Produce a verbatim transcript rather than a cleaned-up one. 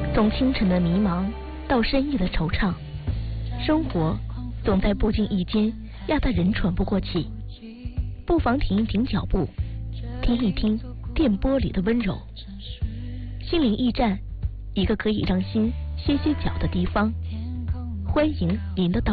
从清晨的迷茫到深夜的惆怅，生活总在不经意间压得人喘不过气。不妨停一停脚步，听一听电波里的温柔。心灵驿站，一个可以让心歇歇脚的地方。欢迎您的到